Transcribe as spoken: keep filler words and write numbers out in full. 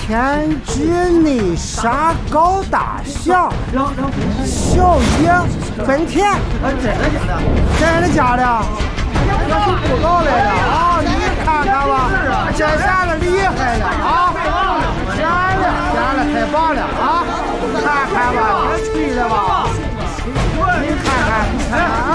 天之内啥高大小，小叶本田，真的假的？这是不搞来的啊！你看看吧，这下子厉害了啊！闲了闲了，太棒了啊！看看吧，别吹了吧，你看看，你看看。